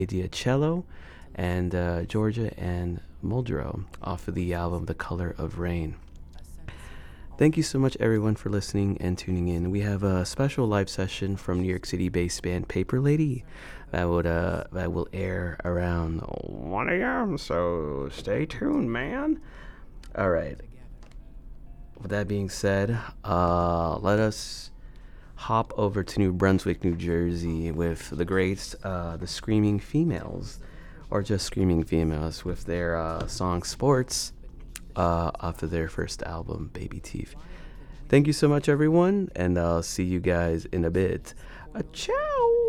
Diacello and Georgia and Muldrow off of the album The Color of Rain. Thank you so much, everyone, for listening and tuning in. We have a special live session from New York City-based band Paper Lady that will air around 1 a.m. So stay tuned, man. All right. With that being said, let us hop over to New Brunswick, New Jersey, with the greats, the Screaming Females, or just Screaming Females, with their song "Sports" off of their first album, Baby Teeth. Thank you so much, everyone, and I'll see you guys in a bit. Ciao!